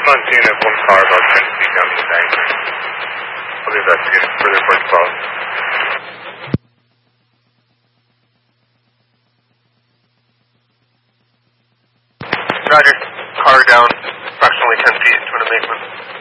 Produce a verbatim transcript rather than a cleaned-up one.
on scene at one car about ten feet down the bank. I'll leave that to you further for twelve. Roger. Car down approximately ten feet into an embankment.